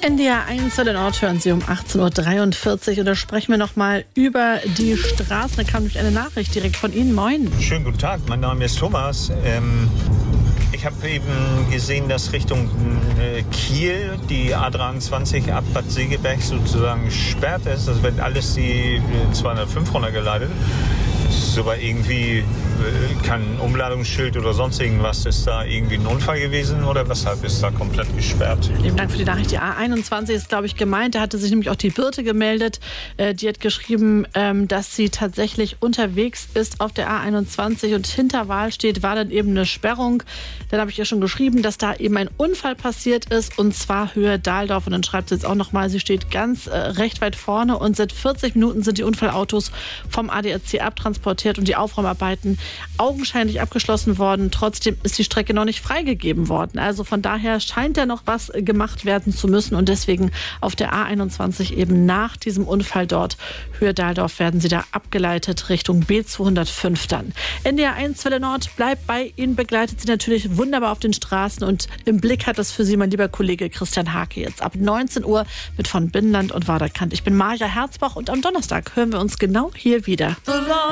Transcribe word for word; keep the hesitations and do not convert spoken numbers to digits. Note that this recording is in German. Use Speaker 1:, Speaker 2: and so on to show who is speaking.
Speaker 1: N D R eins Welle Nord hören Sie um achtzehn Uhr dreiundvierzig und da sprechen wir nochmal über die Straßen. Da kam nämlich eine Nachricht direkt von Ihnen. Moin.
Speaker 2: Schönen guten Tag, mein Name ist Thomas. Ähm, ich habe eben gesehen, dass Richtung äh, Kiel die A dreiundzwanzig ab Bad Segeberg sozusagen gesperrt ist. Das wird alles die zweihundertfünf runtergeleitet. So war irgendwie kein Umladungsschild oder sonst irgendwas. Ist da irgendwie ein Unfall gewesen oder weshalb ist da komplett gesperrt?
Speaker 1: Vielen Dank für die Nachricht. Die A einundzwanzig ist, glaube ich, gemeint. Da hatte sich nämlich auch die Birte gemeldet. Die hat geschrieben, dass sie tatsächlich unterwegs ist auf der A einundzwanzig und hinter Wahlstedt war dann eben eine Sperrung. Dann habe ich ihr schon geschrieben, dass da eben ein Unfall passiert ist und zwar Höhe Dahldorf. Und dann schreibt sie jetzt auch nochmal, sie steht ganz äh, recht weit vorne und seit vierzig Minuten sind die Unfallautos vom A D A C abtransportiert und die Aufräumarbeiten augenscheinlich abgeschlossen worden. Trotzdem ist die Strecke noch nicht freigegeben worden. Also von daher scheint da noch was gemacht werden zu müssen und deswegen auf der A einundzwanzig eben nach diesem Unfall dort Höhe Dahldorf werden sie da abgeleitet Richtung B zweihundertfünf dann. N D R eins Welle Nord bleibt bei Ihnen, begleitet Sie natürlich wunderbar auf den Straßen und im Blick hat das für Sie mein lieber Kollege Christian Hake jetzt ab neunzehn Uhr mit von Binnenland und Waderkant. Ich bin Maja Herzbach und am Donnerstag hören wir uns genau hier wieder.